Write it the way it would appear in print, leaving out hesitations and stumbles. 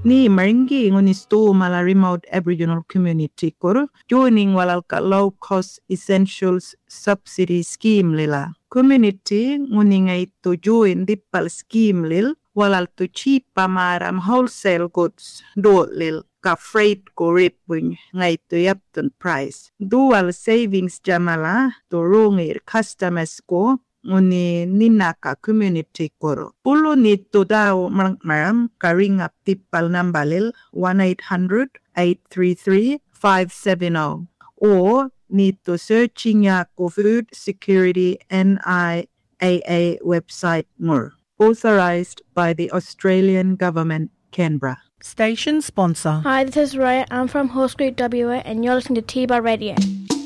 Ni maringi ngoni sto mala remote Aboriginal community kor joining walal ka low cost essentials subsidy scheme lila. Community ngoni ngai to join dipal scheme lil walal to cheap pamaram wholesale goods do lil ka freight ko rip wing ngai to yapton price. Dual savings jamala to rongir customers ko nguni ninaka community koro. Pulo nito daw maram karing up tipal nambalil 1-800-833-570 or nito searching ya ko Food Security NIAA website more. Authorized by the Australian Government, Canberra. Station sponsor. Hi, this is Roy. I'm from Horse Creek, WA, and you're listening to T-Bar Radio.